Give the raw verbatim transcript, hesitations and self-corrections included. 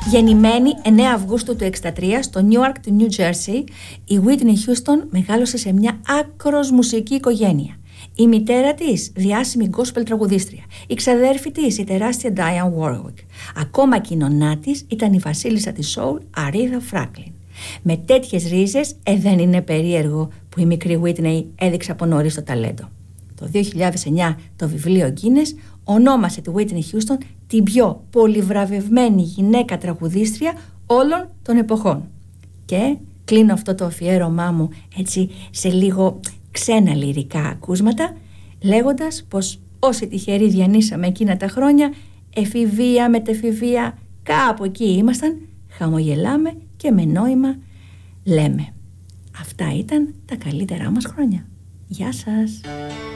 Γεννημένη εννέα Αυγούστου του εξήντα τρία στο Newark του Νιου Τζέρσι, η Whitney Houston μεγάλωσε σε μια άκρος μουσική οικογένεια. Η μητέρα της, διάσημη gospel τραγουδίστρια. Η ξαδέρφη της, η τεράστια Diane Warwick. Ακόμα και η νονά της ήταν η βασίλισσα της soul, Aretha Franklin. Με τέτοιες ρίζες, ε, δεν είναι περίεργο που η μικρή Whitney έδειξε από νωρίς το ταλέντο. Το δύο χιλιάδες εννιά το βιβλίο Guinness ονόμασε τη Whitney Houston την πιο πολυβραβευμένη γυναίκα τραγουδίστρια όλων των εποχών. Και κλείνω αυτό το αφιέρωμά μου έτσι σε λίγο ξένα λυρικά ακούσματα, λέγοντας πως όσοι τυχεροί διανύσαμε εκείνα τα χρόνια, εφηβεία μετεφηβεία, κάπου εκεί ήμασταν, χαμογελάμε και με νόημα λέμε. Αυτά ήταν τα καλύτερά μας χρόνια. Γεια σας!